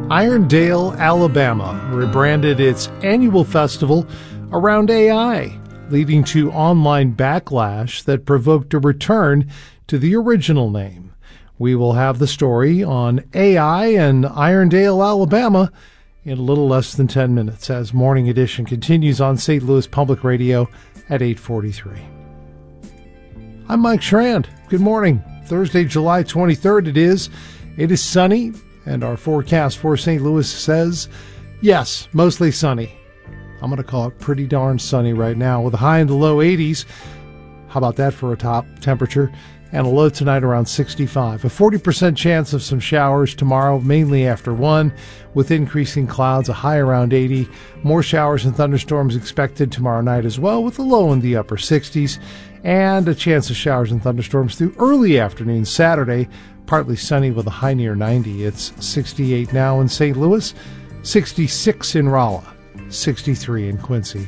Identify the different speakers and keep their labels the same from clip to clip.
Speaker 1: Irondale, Alabama, rebranded its annual festival around AI, leading to online backlash that provoked a return to the original name. We will have the story on AI and Irondale, Alabama in a little less than 10 minutes as Morning Edition continues on St. Louis Public Radio at 8:43. I'm Mike Schrand. Good morning. Thursday, July 23rd it is. It is sunny, and our forecast for St. Louis says, yes, mostly sunny. I'm going to call it pretty darn sunny right now with a high in the low 80s. How about that for a top temperature? And a low tonight around 65. A 40% chance of some showers tomorrow, mainly after 1, with increasing clouds, a high around 80. More showers and thunderstorms expected tomorrow night as well, with a low in the upper 60s. And a chance of showers and thunderstorms through early afternoon Saturday. Partly sunny with a high near 90. It's 68 now in St. Louis, 66 in Rolla, 63 in Quincy.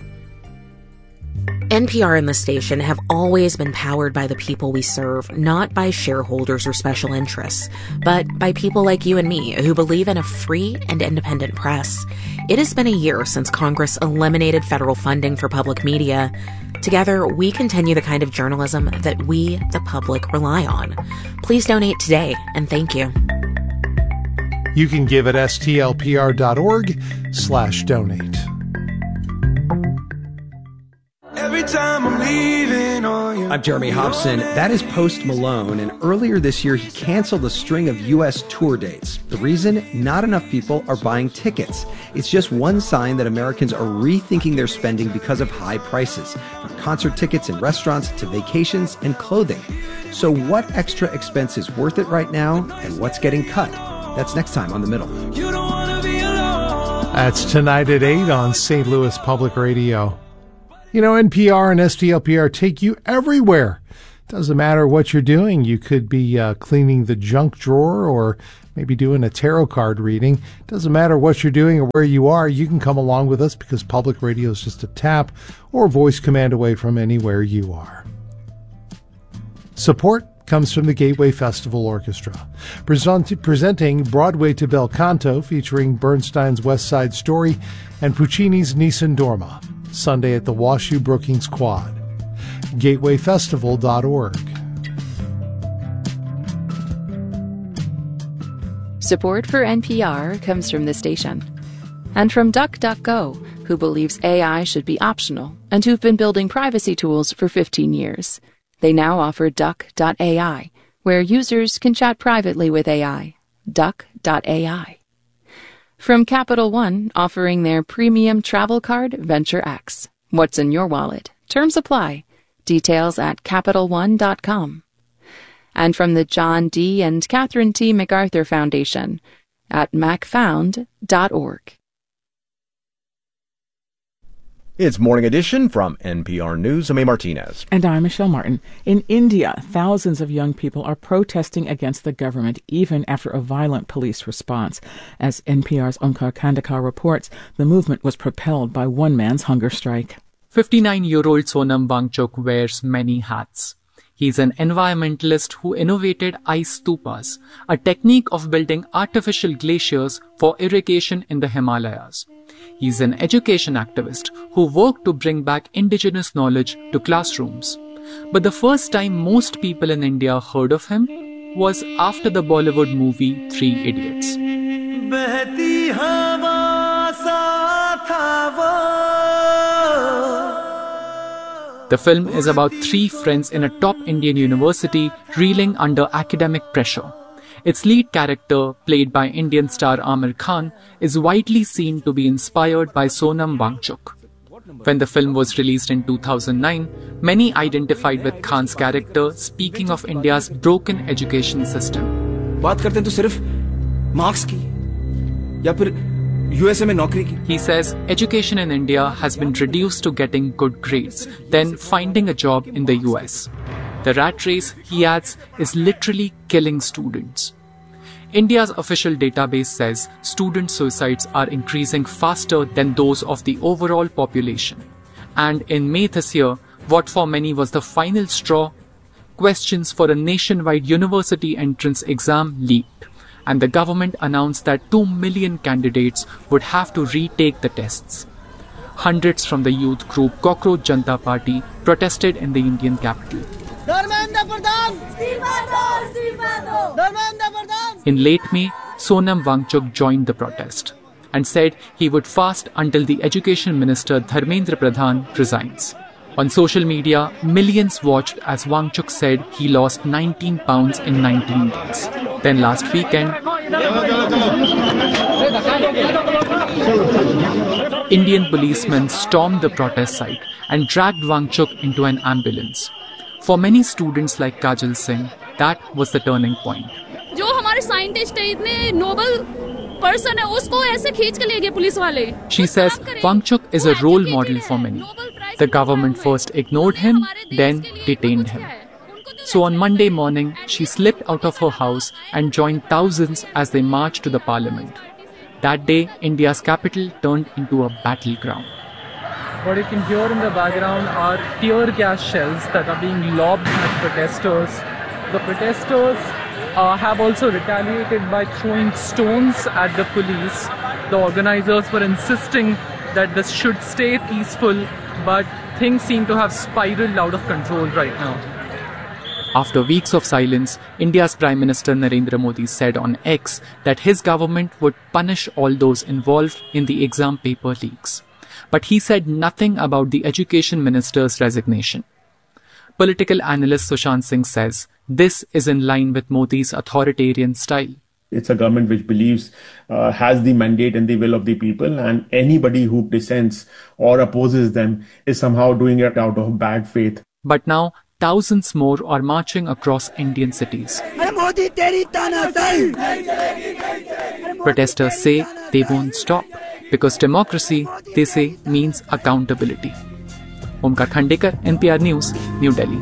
Speaker 2: NPR and the station have always been powered by the people we serve, not by shareholders or special interests, but by people like you and me who believe in a free and independent press. It has been a year since Congress eliminated federal funding for public media. Together, we continue the kind of journalism that we, the public, rely on. Please donate today, and thank you.
Speaker 1: You can give at stlpr.org/donate.
Speaker 3: Every time I'm leaving on you.
Speaker 4: I'm Jeremy Hobson. That is Post Malone, and earlier this year he canceled a string of U.S. tour dates. The reason? Not enough people are buying tickets. It's just one sign that Americans are rethinking their spending because of high prices, from concert tickets and restaurants to vacations and clothing. So what extra expense is worth it right now, and what's getting cut? That's next time on The Middle.
Speaker 3: You don't wanna be alone.
Speaker 1: That's tonight at 8 on St. Louis Public Radio. You know, NPR and STLPR take you everywhere. Doesn't matter what you're doing. You could be cleaning the junk drawer or maybe doing a tarot card reading. Doesn't matter what you're doing or where you are. You can come along with us because public radio is just a tap or voice command away from anywhere you are. Support comes from the Gateway Festival Orchestra, presenting Broadway to Bel Canto, featuring Bernstein's West Side Story and Puccini's Nessun Dorma. Sunday at the WashU Brookings Quad. GatewayFestival.org.
Speaker 5: Support for NPR comes from the station. And from DuckDuckGo, who believes AI should be optional and who've been building privacy tools for 15 years. They now offer Duck.ai, where users can chat privately with AI. Duck.ai. From Capital One, offering their premium travel card, Venture X. What's in your wallet? Terms apply. Details at CapitalOne.com. And from the John D. and Catherine T. MacArthur Foundation at macfound.org.
Speaker 6: It's Morning Edition from NPR News. I'm A. Martinez.
Speaker 7: And I'm Michelle Martin. In India, thousands of young people are protesting against the government even after a violent police response. As NPR's Omkar Kandakar reports, the movement was propelled by one man's hunger strike.
Speaker 8: 59-year-old Sonam Wangchuk wears many hats. He's an environmentalist who innovated ice stupas, a technique of building artificial glaciers for irrigation in the Himalayas. He's an education activist who worked to bring back indigenous knowledge to classrooms. But the first time most people in India heard of him was after the Bollywood movie Three Idiots. The film is about three friends in a top Indian university reeling under academic pressure. Its lead character, played by Indian star Aamir Khan, is widely seen to be inspired by Sonam Wangchuk. When the film was released in 2009, many identified with Khan's character, speaking of India's broken education system.
Speaker 3: बात करते हैं तो सिर्फ marks की या फिर USA में नौकरी की.
Speaker 8: He says education in India has been reduced to getting good grades, then finding a job in the US. The rat race, he adds, is literally killing students. India's official database says student suicides are increasing faster than those of the overall population. And in May this year, what for many was the final straw, questions for a nationwide university entrance exam leaked. and the government announced that 2 million candidates would have to retake the tests. Hundreds from the youth group Cockroach Janata Party protested in the Indian capital. In late May, Sonam Wangchuk joined the protest and said he would fast until the Education Minister Dharmendra Pradhan resigns. On social media, millions watched as Wangchuk said he lost 19 pounds in 19 days. Then last weekend, Indian policemen stormed the protest site and dragged Wangchuk into an ambulance. For many students like Kajal Singh, that was the turning point.
Speaker 9: जो हमारे scientist है इतने Nobel person है उसको ऐसे खींच के ले गए पुलिस वाले.
Speaker 8: She says Wangchuk is a role model for many. The government first ignored him, then detained him. So on Monday morning, she slipped out of her house and joined thousands as they marched to the parliament. That day, India's capital turned into a battleground.
Speaker 10: What you can hear in the background are tear gas shells that are being lobbed at protesters. The protesters have also retaliated by throwing stones at the police. The organizers were insisting that this should stay peaceful, but things seem to have spiraled out of control right now.
Speaker 8: After weeks of silence, India's Prime Minister Narendra Modi said on X that his government would punish all those involved in the exam paper leaks. But he said nothing about the Education Minister's resignation. Political analyst Sushant Singh says this is in line with Modi's authoritarian style.
Speaker 11: It's a government which believes has the mandate and the will of the people, and anybody who dissents or opposes them is somehow doing it out of bad faith.
Speaker 8: But now, thousands more are marching across Indian cities. Protesters say they won't stop because democracy, they say, means accountability. Omkar Khandekar, NPR News, New Delhi.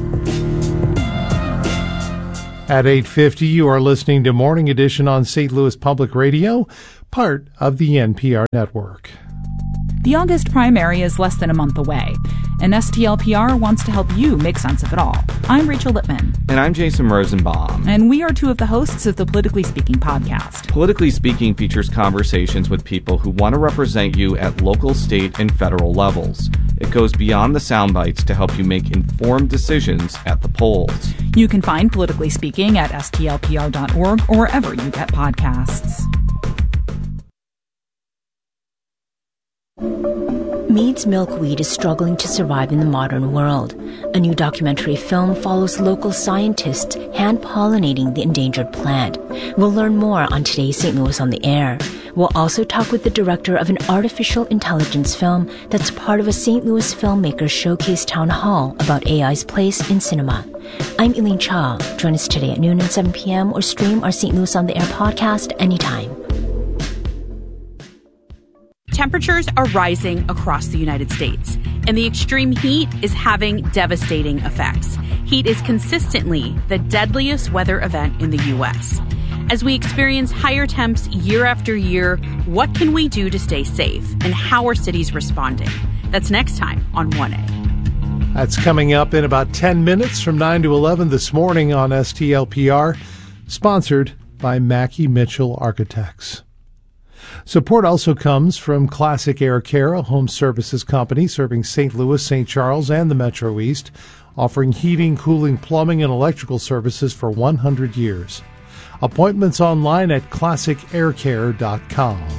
Speaker 1: At 8:50, you are listening to Morning Edition on St. Louis Public Radio, part of the NPR network.
Speaker 12: The August primary is less than a month away, and STLPR wants to help you make sense of it all. I'm Rachel Lippman.
Speaker 13: And I'm Jason Rosenbaum.
Speaker 12: And we are two of the hosts of the Politically Speaking podcast.
Speaker 13: Politically Speaking features conversations with people who want to represent you at local, state, and federal levels. It goes beyond the sound bites to help you make informed decisions at the polls.
Speaker 12: You can find Politically Speaking at stlpr.org or wherever you get podcasts.
Speaker 14: Mead's milkweed is struggling to survive in the modern world. A new documentary film follows local scientists hand-pollinating the endangered plant. We'll learn more on today's St. Louis on the Air. We'll also talk with the director of an artificial intelligence film that's part of a St. Louis filmmakers showcase town hall about AI's place in cinema. I'm Elaine Cha. Join us today at noon and 7 p.m. or stream our St. Louis on the Air podcast anytime.
Speaker 15: Temperatures are rising across the United States, and the extreme heat is having devastating effects. Heat is consistently the deadliest weather event in the U.S. As we experience higher temps year after year, what can we do to stay safe, and how are cities responding? That's next time on 1A.
Speaker 1: That's coming up in about 10 minutes from 9 to 11 this morning on STLPR, sponsored by Mackey Mitchell Architects. Support also comes from Classic Air Care, a home services company serving St. Louis, St. Charles, and the Metro East, offering heating, cooling, plumbing, and electrical services for 100 years. Appointments online at classicaircare.com.